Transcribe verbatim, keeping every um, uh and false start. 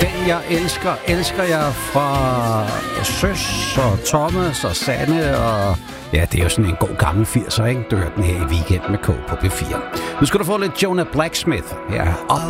Den jeg elsker, elsker jeg fra Søs og Thomas og Sanne og... Ja, det er jo sådan en god gammel firser, ikke? Du hørte den her i Weekend med K på P fire. Nu skal du få lidt Jonah Blacksmith. Ja, op.